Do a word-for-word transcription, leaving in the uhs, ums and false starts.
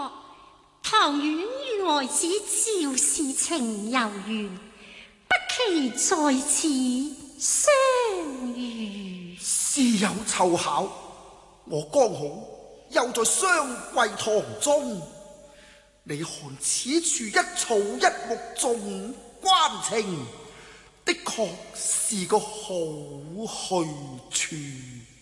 錯，唐婉與外子趙氏情悠緣，不期在此相遇。 事有湊巧，我剛好又在雙桂堂中。你看此處一草一木種關情，的確是個好去處。